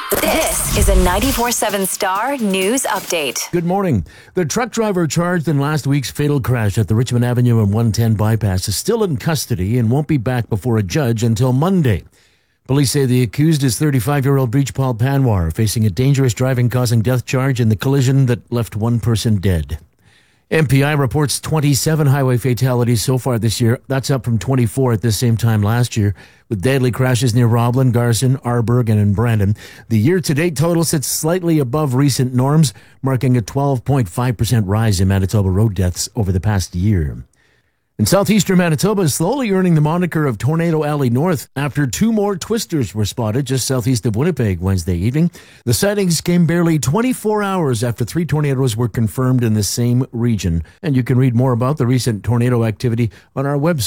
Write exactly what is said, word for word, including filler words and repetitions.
This is a ninety-four seven Star News Update. Good morning. The truck driver charged in last week's fatal crash at the Richmond Avenue and one ten bypass is still in custody and won't be back before a judge until Monday. Police say the accused is thirty-five-year-old Breachpal Panwar, facing a dangerous driving causing death charge in the collision that left one person dead. M P I reports twenty-seven highway fatalities so far this year. That's up from twenty-four at this same time last year, with deadly crashes near Roblin, Garson, Arborg, and in Brandon. The year-to-date total sits slightly above recent norms, marking a twelve point five percent rise in Manitoba road deaths over the past year. And southeastern Manitoba is slowly earning the moniker of Tornado Alley North after two more twisters were spotted just southeast of Winnipeg Wednesday evening. The sightings came barely twenty-four hours after three tornadoes were confirmed in the same region. And you can read more about the recent tornado activity on our website.